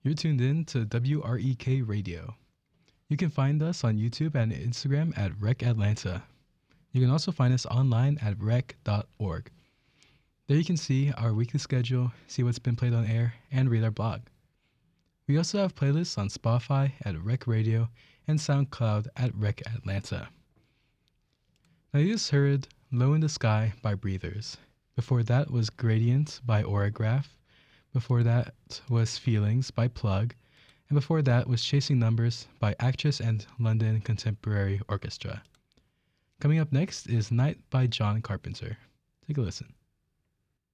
You're tuned in to WREK Radio. You can find us on YouTube and Instagram at Rec Atlanta. You can also find us online at rec.org. There you can see our weekly schedule, see what's been played on air, and read our blog. We also have playlists on Spotify at Rec Radio and SoundCloud at Rec Atlanta. Now you just heard Low in the Sky by Breathers. Before that was Gradient by Orograph. Before that was Feelings by Plug. And before that was Chasing Numbers by Actress and London Contemporary Orchestra. Coming up next is Night by John Carpenter. Take a listen.